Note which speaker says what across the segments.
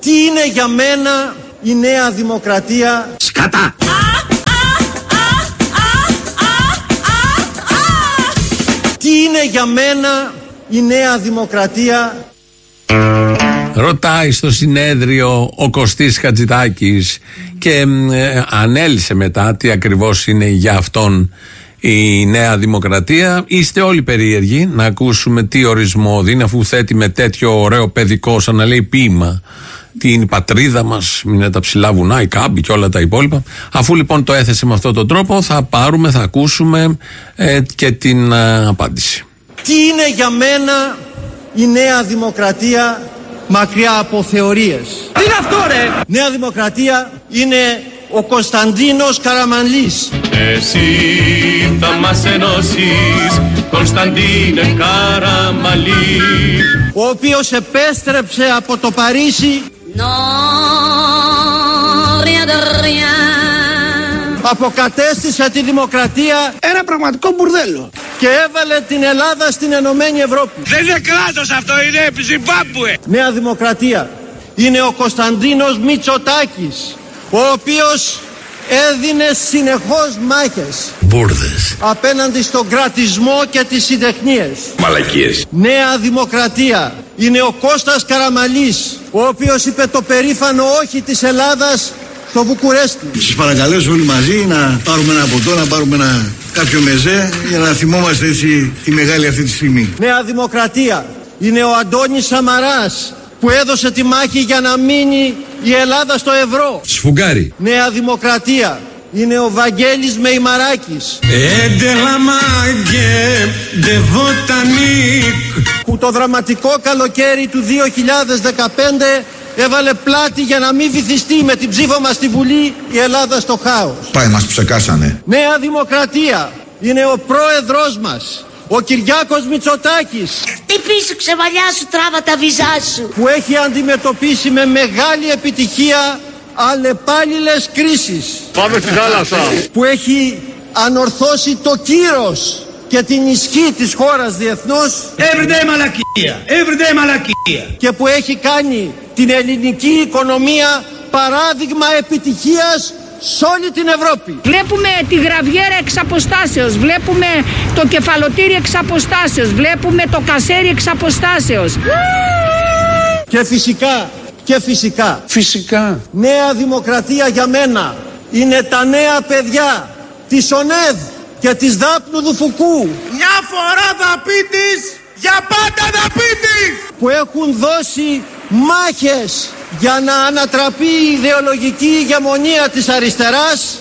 Speaker 1: Τι είναι για μένα η Νέα Δημοκρατία?
Speaker 2: Σκατά!
Speaker 1: Τι είναι για μένα η Νέα Δημοκρατία?
Speaker 3: Ρωτάει στο συνέδριο ο Κωστής Χατζηδάκης και ανέλησε μετά τι ακριβώς είναι για αυτόν η Νέα Δημοκρατία. Είστε όλοι περίεργοι να ακούσουμε τι ορισμό δίνει, αφού θέτει με τέτοιο ωραίο παιδικό, σαν να λέει ποίημα, τι είναι η πατρίδα μας, είναι τα ψηλά βουνά, η Κάμπη και όλα τα υπόλοιπα. Αφού λοιπόν το έθεσε με αυτόν τον τρόπο, θα ακούσουμε και την απάντηση.
Speaker 1: Τι είναι για μένα η Νέα Δημοκρατία, μακριά από θεωρίες?
Speaker 2: Τι είναι αυτό, ρε?
Speaker 1: Νέα Δημοκρατία είναι ο Κωνσταντίνος Καραμανλής.
Speaker 4: Εσύ θα μας ενώσεις, Κωνσταντίνε Καραμανλή,
Speaker 1: ο οποίος επέστρεψε από το Παρίσι αποκατέστησε τη δημοκρατία,
Speaker 2: Ένα πραγματικό μπουρδέλο.
Speaker 1: και έβαλε την Ελλάδα στην Ενωμένη Ευρώπη.
Speaker 2: Δεν είναι κράτος αυτό, είναι Ζιμπάμπουε.
Speaker 1: Νέα Δημοκρατία είναι ο Κωνσταντίνος Μητσοτάκης, ο οποίος έδινε συνεχώς μάχες,
Speaker 2: Μπούρδες.
Speaker 1: απέναντι στον κρατισμό και τις συντεχνίες.
Speaker 2: Μαλακίες.
Speaker 1: Νέα Δημοκρατία είναι ο Κώστας Καραμανλής, ο οποίος είπε το περήφανο όχι της Ελλάδας στο Βουκουρέστι.
Speaker 5: Σας παρακαλέσω όλοι μαζί να πάρουμε ένα ποτό, να πάρουμε κάποιο μεζέ για να θυμόμαστε έτσι τη μεγάλη αυτή τη στιγμή.
Speaker 1: Νέα Δημοκρατία είναι ο Αντώνης Σαμαράς, που έδωσε τη μάχη για να μείνει η Ελλάδα στο ευρώ.
Speaker 2: Σφουγγάρι.
Speaker 1: Νέα Δημοκρατία είναι ο Βαγγέλης Μεϊμαράκης, που το δραματικό καλοκαίρι του 2015 έβαλε πλάτη για να μην βυθιστεί με την ψήφο μας στη Βουλή η Ελλάδα στο χάος.
Speaker 5: Πάει, μας ψεκάσανε.
Speaker 1: Νέα Δημοκρατία είναι ο πρόεδρος μας, ο Κυριάκος Μητσοτάκης,
Speaker 6: Τι πίσω ξεβαλιά σου, τράβα τα βυζά σου.
Speaker 1: που έχει αντιμετωπίσει με μεγάλη επιτυχία αλλεπάλληλες κρίσεις.
Speaker 4: Πάμε στη θάλασσα.
Speaker 1: Που έχει ανορθώσει το κύρος και την ισχύ της χώρας διεθνώς.
Speaker 2: Everyday μαλακία. Everyday μαλακία.
Speaker 1: Και που έχει κάνει την ελληνική οικονομία παράδειγμα επιτυχίας σε όλη την Ευρώπη.
Speaker 7: Βλέπουμε τη γραβιέρα εξ αποστάσεως, βλέπουμε το κεφαλοτήρι εξ αποστάσεως, βλέπουμε το κασέρι εξ αποστάσεως.
Speaker 1: Και φυσικά, Νέα Δημοκρατία για μένα είναι τα νέα παιδιά της ΟΝΕΔ και της Δάπνου Δουφουκού,
Speaker 2: Μια φορά δαπίτης, για πάντα δαπίτης.
Speaker 1: που έχουν δώσει μάχες για να ανατραπεί η ιδεολογική ηγεμονία της αριστεράς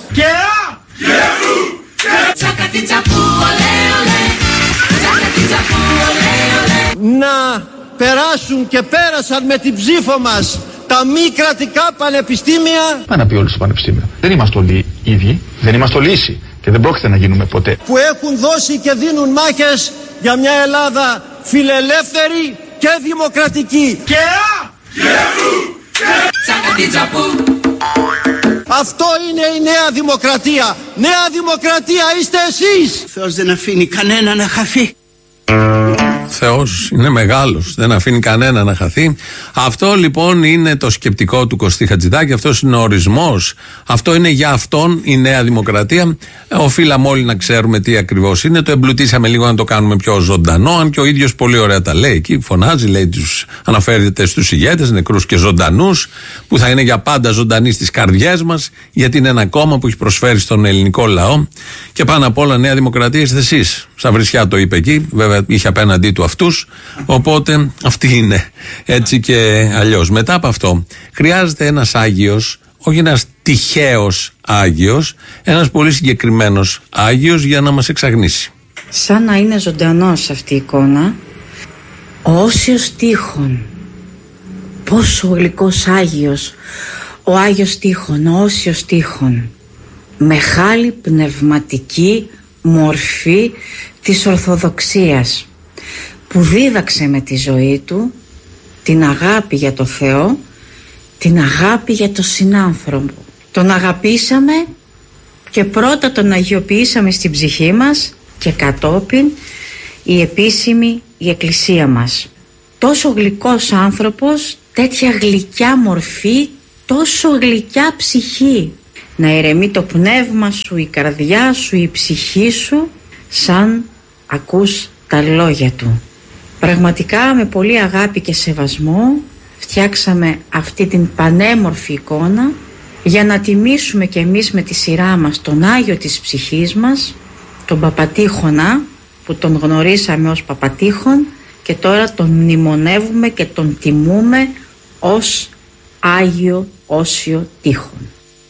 Speaker 1: να περάσουν και πέρασαν με την ψήφο μας τα μη κρατικά πανεπιστήμια.
Speaker 8: Πάνε να πει όλους στο πανεπιστήμιο. Δεν είμαστε όλοι ίδιοι, δεν είμαστε όλοι ίσοι και δεν πρόκειται να γίνουμε ποτέ.
Speaker 1: Που έχουν δώσει και δίνουν μάχες για μια Ελλάδα φιλελεύθερη και δημοκρατική. Αυτό είναι η Νέα Δημοκρατία. Νέα Δημοκρατία είστε εσείς.
Speaker 2: Θεός δεν αφήνει κανένα να χαθεί.
Speaker 3: Θεός είναι μεγάλος, δεν αφήνει κανένα να χαθεί. Αυτό λοιπόν είναι το σκεπτικό του Κωστή Χατζηδάκη, αυτός είναι ο ορισμός, αυτό είναι για αυτόν η Νέα Δημοκρατία. Οφείλαμε όλοι να ξέρουμε τι ακριβώς είναι, το εμπλουτίσαμε λίγο να το κάνουμε πιο ζωντανό, αν και ο ίδιος πολύ ωραία τα λέει εκεί, φωνάζει, λέει, αναφέρεται στους ηγέτες, νεκρούς και ζωντανούς, που θα είναι για πάντα ζωντανοί στις καρδιές μας, γιατί είναι ένα κόμμα που έχει προσφέρει στον ελληνικό λαό και πάνω απ' όλα Νέα Δημοκρατία είστε εσείς. Σαν βρισιά το είπε εκεί, βέβαια είχε απέναντί του αυτούς, οπότε αυτή είναι, έτσι και αλλιώς. Μετά από αυτό χρειάζεται ένας Άγιος, όχι ένας τυχαίος Άγιος, ένας πολύ συγκεκριμένος Άγιος για να μας εξαγνίσει.
Speaker 9: Σαν να είναι ζωντανός αυτή η εικόνα, ο Όσιος Τείχων, πόσο γλυκός Άγιος, ο Άγιος Τείχων, ο Όσιος Τείχων, μεγάλη πνευματική μορφή της Ορθοδοξίας, που δίδαξε με τη ζωή του την αγάπη για το Θεό, την αγάπη για τον συνάνθρωπο. Τον αγαπήσαμε και πρώτα τον αγιοποιήσαμε στην ψυχή μας και κατόπιν η επίσημη η εκκλησία μας. Τόσο γλυκός άνθρωπος, τέτοια γλυκιά μορφή, τόσο γλυκιά ψυχή. Να ηρεμεί το πνεύμα σου, η καρδιά σου, η ψυχή σου, σαν ακούς τα λόγια του. Πραγματικά με πολύ αγάπη και σεβασμό φτιάξαμε αυτή την πανέμορφη εικόνα για να τιμήσουμε και εμείς με τη σειρά μας τον Άγιο της ψυχής μας, τον Παπατήχωνα, που τον γνωρίσαμε ως Παπατήχων και τώρα τον μνημονεύουμε και τον τιμούμε ως Άγιο Όσιο Τείχον.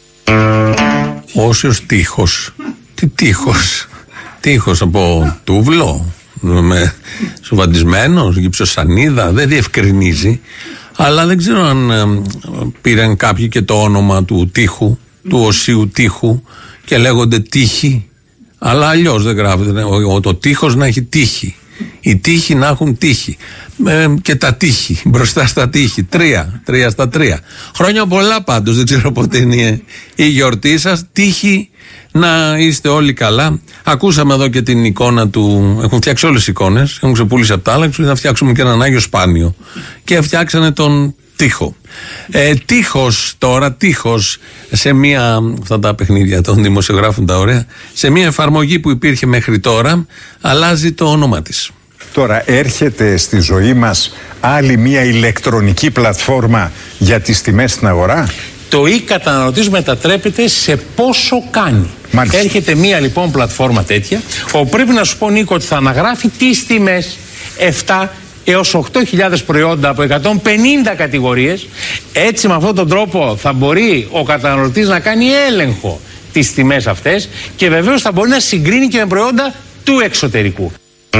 Speaker 3: Όσιος τείχος. Τι τείχος? Τείχος από τούβλο, με σοβαντισμένος, γυψοσανίδα, δεν διευκρινίζει. Αλλά δεν ξέρω αν πήραν κάποιοι και το όνομα του τείχου, του Οσίου Τείχου, και λέγονται τείχοι. Αλλά αλλιώς δεν γράφεται. Το τείχος να έχει τείχη. Οι τείχοι να έχουν τείχη. Και τα τείχη, μπροστά στα τείχη. 3 στα 3. Χρόνια πολλά πάντως, δεν ξέρω πότε είναι η γιορτή σας. Τείχη να είστε όλοι καλά. Ακούσαμε εδώ και την εικόνα του. Έχουν φτιάξει όλες τις εικόνες. Έχουν ξεπούλησει από τα άλλα. Να φτιάξουμε και έναν Άγιο Σπάνιο. Και φτιάξανε τον τείχο. Τείχος τώρα, τείχος σε μία. Αυτά τα παιχνίδια των δημοσιογράφων τα ωραία. Σε μία εφαρμογή που υπήρχε μέχρι τώρα, αλλάζει το όνομα της.
Speaker 10: Τώρα έρχεται στη ζωή μας άλλη μία ηλεκτρονική πλατφόρμα για τις τιμές στην αγορά.
Speaker 11: Το καταναλωτής μετατρέπεται σε πόσο κάνει.
Speaker 10: Μάλιστα.
Speaker 11: Έρχεται μία λοιπόν πλατφόρμα τέτοια, όπου πρέπει να σου πω, Νίκο, ότι θα αναγράφει τις τιμές 7 έως 8.000 προϊόντα από 150 κατηγορίες. Έτσι, με αυτόν τον τρόπο θα μπορεί ο καταναλωτής να κάνει έλεγχο τις τιμές αυτές και βεβαίως θα μπορεί να συγκρίνει και με προϊόντα του εξωτερικού.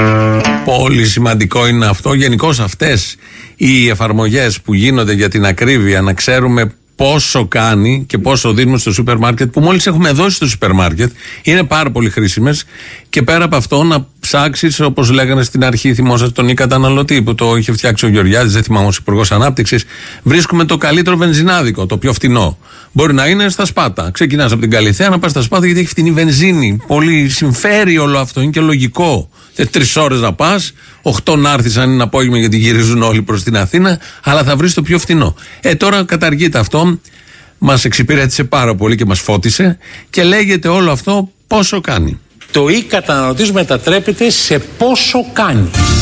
Speaker 3: Πολύ σημαντικό είναι αυτό. Γενικώς αυτές οι εφαρμογές που γίνονται για την ακρίβεια, να ξέρουμε πόσο κάνει και πόσο δίνουμε στο σούπερ μάρκετ, που μόλις έχουμε δώσει στο σούπερ μάρκετ, είναι πάρα πολύ χρήσιμες. Και πέρα από αυτό, να ψάξεις, όπως λέγανε στην αρχή, θυμόσαστε τον καταναλωτή που το είχε φτιάξει ο Γεωργιάδης, δεν θυμάμαι, ως Υπουργός Ανάπτυξης. Βρίσκουμε το καλύτερο βενζινάδικο, το πιο φτηνό. Μπορεί να είναι στα Σπάτα. Ξεκινάς από την Καλιθέα να πας στα Σπάτα, γιατί έχει φτηνή βενζίνη. Πολύ συμφέρει όλο αυτό, είναι και λογικό. 3 ώρες να πας, 8 να έρθεις αν είναι απόγευμα, γιατί γυρίζουν όλοι προς την Αθήνα, αλλά θα βρεις το πιο φτηνό. Τώρα καταργείται αυτό. Μας εξυπηρέτησε πάρα πολύ και μας φώτισε και λέγεται όλο αυτό πόσο κάνει.
Speaker 11: Το καταναλωτής μετατρέπεται σε πόσο κάνει.